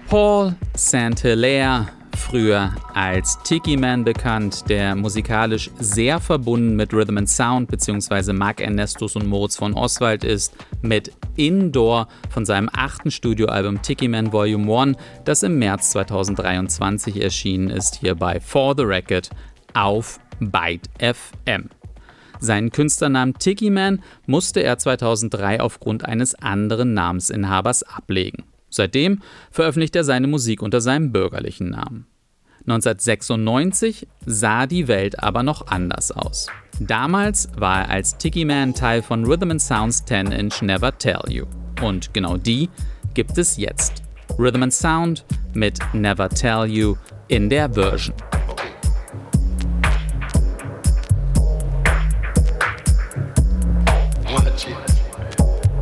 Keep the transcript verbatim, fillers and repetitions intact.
Paul Saint-Hilaire, früher als Tiki Man bekannt, der musikalisch sehr verbunden mit Rhythm and Sound bzw. Mark Ernestus und Moritz von Oswald ist, mit Indoor von seinem achten Studioalbum Tiki Man Volume eins, das im März zweitausenddreiundzwanzig erschienen ist, hier bei For the Record auf Byte F M. Seinen Künstlernamen Tiki Man musste er zweitausenddrei aufgrund eines anderen Namensinhabers ablegen. Seitdem veröffentlicht er seine Musik unter seinem bürgerlichen Namen. neunzehnhundertsechsundneunzig sah die Welt aber noch anders aus. Damals war er als Tiki Man Teil von Rhythm and Sound's ten inch Never Tell You. Und genau die gibt es jetzt. Rhythm and Sound mit Never Tell You in der Version.